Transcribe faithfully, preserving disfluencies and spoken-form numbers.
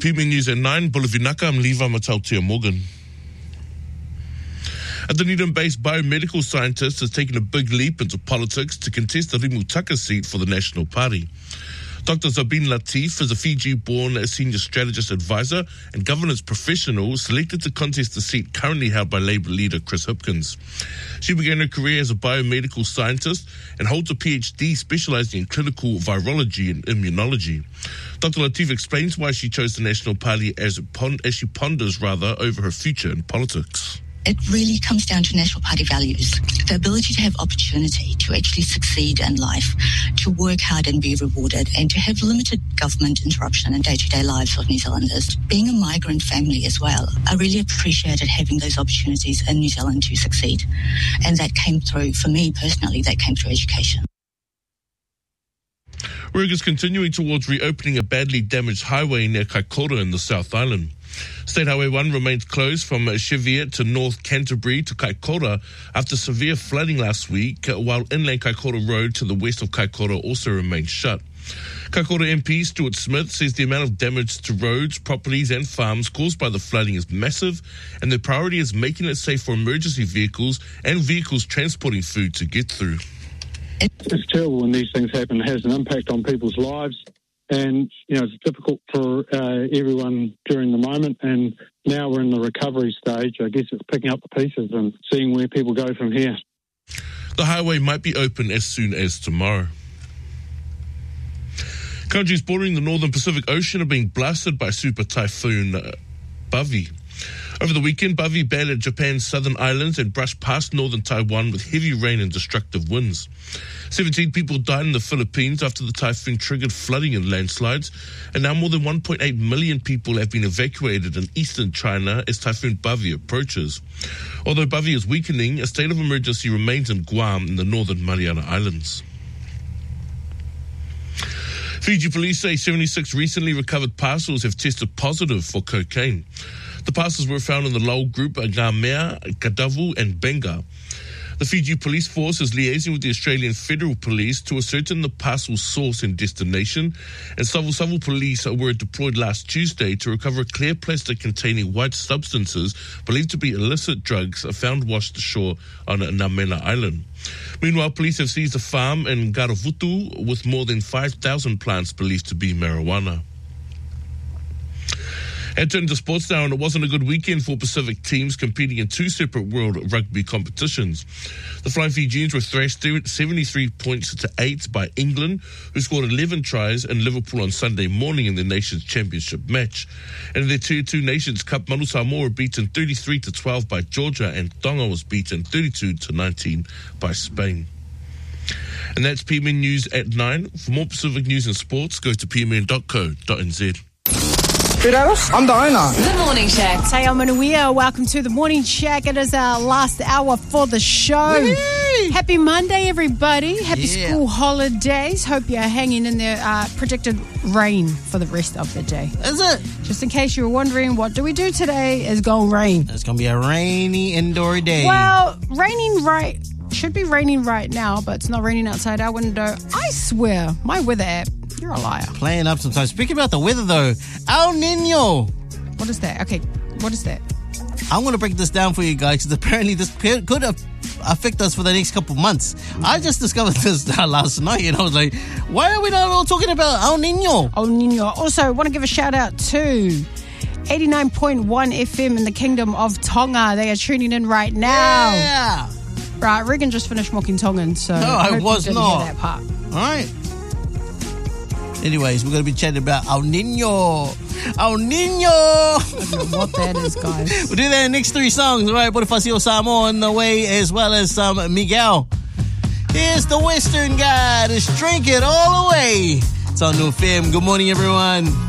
P M News at nine, Bulavinaka, I'm Levi Matautia Morgan. A Dunedin-based biomedical scientist has taken a big leap into politics to contest the Rimutaka seat for the National Party. Doctor Zabin Latif is a Fiji-born senior strategist advisor and governance professional selected to contest the seat currently held by Labour leader Chris Hipkins. She began her career as a biomedical scientist and holds a P H D specialising in clinical virology and immunology. Doctor Latif explains why she chose the National Party as, pon- as she ponders rather over her future in politics. It really comes down to National Party values, the ability to have opportunity, to actually succeed in life, to work hard and be rewarded, and to have limited government interruption in day-to-day lives of New Zealanders. Being a migrant family as well, I really appreciated having those opportunities in New Zealand to succeed. And that came through, for me personally, that came through education. Work is continuing towards reopening a badly damaged highway near Kaikoura in the South Island. State Highway one remains closed from Cheviot to North Canterbury to Kaikoura after severe flooding last week, while inland Kaikoura Road to the west of Kaikoura also remains shut. Kaikoura M P Stuart Smith says the amount of damage to roads, properties and farms caused by the flooding is massive, and their priority is making it safe for emergency vehicles and vehicles transporting food to get through. It's terrible when these things happen. It has an impact on people's lives. And, you know, it's difficult for uh, everyone during the moment. And now we're in the recovery stage. I guess it's picking up the pieces and seeing where people go from here. The highway might be open as soon as tomorrow. Countries bordering the northern Pacific Ocean are being blasted by super typhoon uh, Bavi. Over the weekend, Bavi battered Japan's southern islands and brushed past northern Taiwan with heavy rain and destructive winds. seventeen people died in the Philippines after the typhoon triggered flooding and landslides, and now more than one point eight million people have been evacuated in eastern China as Typhoon Bavi approaches. Although Bavi is weakening, a state of emergency remains in Guam in the northern Mariana Islands. Fiji police say seventy-six recently recovered parcels have tested positive for cocaine. The parcels were found in the Lau group, Ngamea, Kadavu and Benga. The Fiji Police Force is liaising with the Australian Federal Police to ascertain the parcel's source and destination, and Savu-Savu police were deployed last Tuesday to recover clear plastic containing white substances believed to be illicit drugs found washed ashore on Namena Island. Meanwhile, police have seized a farm in Garavutu with more than five thousand plants believed to be marijuana. And turning to sports now, and it wasn't a good weekend for Pacific teams competing in two separate World Rugby competitions. The Flying Fijians were thrashed seventy-three points to eight by England, who scored eleven tries in Liverpool on Sunday morning in the Nations Championship match. And in their Tier two Nations Cup, Manu Samoa were beaten thirty-three to twelve by Georgia, and Tonga was beaten thirty-two to nineteen by Spain. And that's P M N News at nine. For more Pacific news and sports, go to p m n dot co dot n z. I'm the owner. The Morning Shack. Hey, I'm Manuia. Welcome to the Morning Shack. It is our last hour for the show. Whee! Happy Monday, everybody. Happy Yeah. school holidays. Hope you're hanging in there. Uh, predicted rain for the rest of the day. Is it? Just in case you were wondering, what do we do today? It's going to rain. It's going to be a rainy indoor day. Well, raining right... Should be raining right now, but it's not raining outside our window. I swear, my weather app, you're a liar. Playing up sometimes. Speaking about the weather, though, El Nino. What is that? Okay, what is that? I'm going to break this down for you guys because apparently this could affect us for the next couple of months. I just discovered this last night and I was like, why are we not all talking about El Nino? El Nino. Also, I want to give a shout out to eighty-nine point one F M in the Kingdom of Tonga. They are tuning in right now. Yeah. Right, Regan just finished mocking Tongan, so no, I, I was didn't not. Hear that part. All right. Anyways, we're going to be chatting about El Nino. El Nino. I don't know what that is, guys. We'll do that in the next three songs. All right, Bonifacio Samoa on the way, as well as some um, Miguel. Here's the Western guy. Just drink it all away. It's on New F M. Good morning, everyone.